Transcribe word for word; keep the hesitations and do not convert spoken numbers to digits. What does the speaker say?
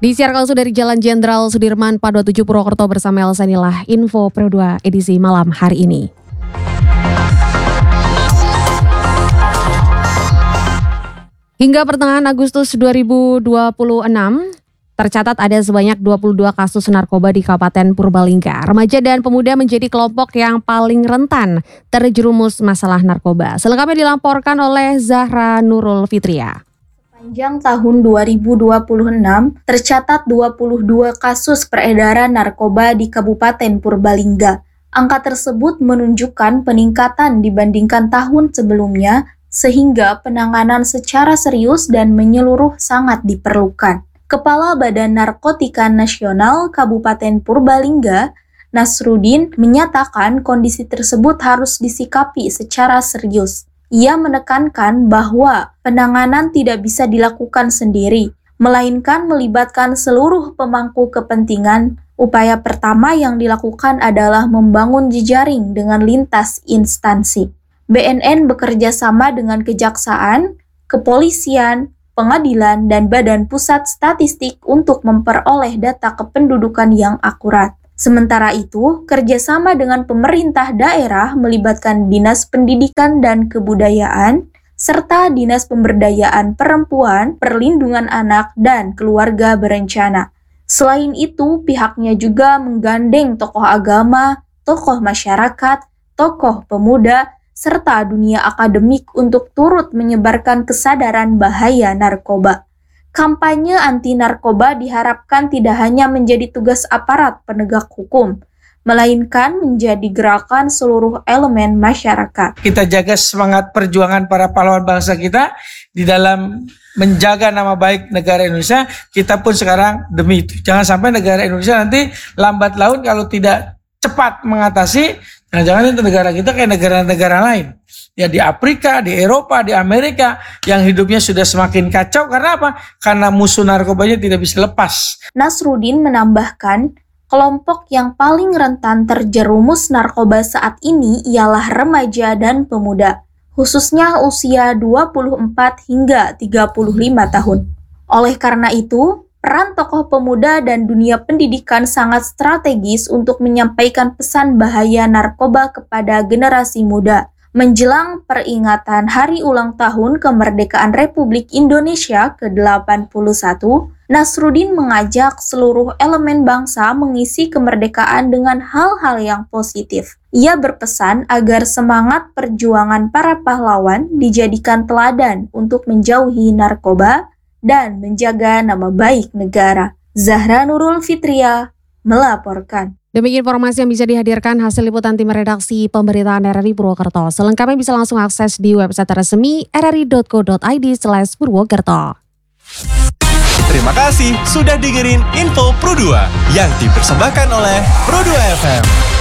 Disiarkan langsung dari Jalan Jenderal Sudirman, P A dua puluh tujuh Purwokerto bersama Elsa. Inilah info Pro dua edisi malam hari ini. Hingga pertengahan Agustus dua ribu dua puluh enam, tercatat ada sebanyak dua puluh dua kasus narkoba di Kabupaten Purbalingga. Remaja dan pemuda menjadi kelompok yang paling rentan terjerumus masalah narkoba. Selengkapnya dilaporkan oleh Zahra Nurul Fitria. Sepanjang tahun dua ribu dua puluh enam, tercatat dua puluh dua kasus peredaran narkoba di Kabupaten Purbalingga. Angka tersebut menunjukkan peningkatan dibandingkan tahun sebelumnya, sehingga penanganan secara serius dan menyeluruh sangat diperlukan. Kepala Badan Narkotika Nasional Kabupaten Purbalingga, Nasrudin, menyatakan kondisi tersebut harus disikapi secara serius. Ia menekankan bahwa penanganan tidak bisa dilakukan sendiri, melainkan melibatkan seluruh pemangku kepentingan. Upaya pertama yang dilakukan adalah membangun jejaring dengan lintas instansi. B N N bekerja sama dengan kejaksaan, kepolisian, pengadilan, dan Badan Pusat Statistik untuk memperoleh data kependudukan yang akurat. Sementara itu, kerjasama dengan pemerintah daerah melibatkan Dinas Pendidikan dan Kebudayaan, serta Dinas Pemberdayaan Perempuan, Perlindungan Anak, dan Keluarga Berencana. Selain itu, pihaknya juga menggandeng tokoh agama, tokoh masyarakat, tokoh pemuda, serta dunia akademik untuk turut menyebarkan kesadaran bahaya narkoba. Kampanye anti-narkoba diharapkan tidak hanya menjadi tugas aparat penegak hukum, melainkan menjadi gerakan seluruh elemen masyarakat. Kita jaga semangat perjuangan para pahlawan bangsa kita di dalam menjaga nama baik negara Indonesia. Kita pun sekarang demi itu. Jangan sampai negara Indonesia nanti lambat laun kalau tidak cepat mengatasi, jangan-jangan itu negara kita kayak negara-negara lain. Ya di Afrika, di Eropa, di Amerika yang hidupnya sudah semakin kacau. Karena apa? Karena musuh narkobanya tidak bisa lepas. Nasrudin menambahkan, kelompok yang paling rentan terjerumus narkoba saat ini ialah remaja dan pemuda, khususnya usia dua puluh empat hingga tiga puluh lima tahun. Oleh karena itu, peran tokoh pemuda dan dunia pendidikan sangat strategis untuk menyampaikan pesan bahaya narkoba kepada generasi muda. Menjelang peringatan Hari Ulang Tahun Kemerdekaan Republik Indonesia ke delapan puluh satu, Nasrudin mengajak seluruh elemen bangsa mengisi kemerdekaan dengan hal-hal yang positif. Ia berpesan agar semangat perjuangan para pahlawan dijadikan teladan untuk menjauhi narkoba dan menjaga nama baik negara. Zahra Nurul Fitria melaporkan. Demikian informasi yang bisa dihadirkan hasil liputan tim redaksi pemberitaan R R I Purwokerto. Selengkapnya bisa langsung akses di website resmi r r i dot co dot i d slash purwokerto. Terima kasih sudah dengerin Info Pro dua yang dipersembahkan oleh Pro dua F M.